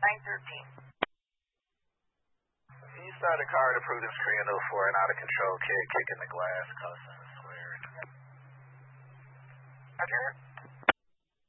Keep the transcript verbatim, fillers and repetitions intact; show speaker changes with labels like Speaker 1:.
Speaker 1: nine thirteen.
Speaker 2: You started a car to Prudence Korean oh four, an out of control kid kicking the glass, cussing.